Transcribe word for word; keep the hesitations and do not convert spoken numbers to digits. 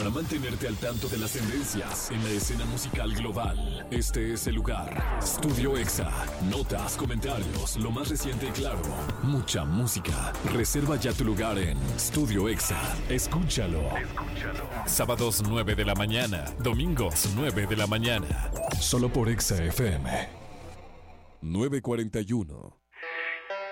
Para mantenerte al tanto de las tendencias en la escena musical global, este es el lugar. Studio Exa. Notas, comentarios, lo más reciente y claro. Mucha música. Reserva ya tu lugar en Studio Exa. Escúchalo. Escúchalo. Sábados nueve de la mañana. Domingos nueve de la mañana. Solo por Exa F M. nueve cuarenta y uno.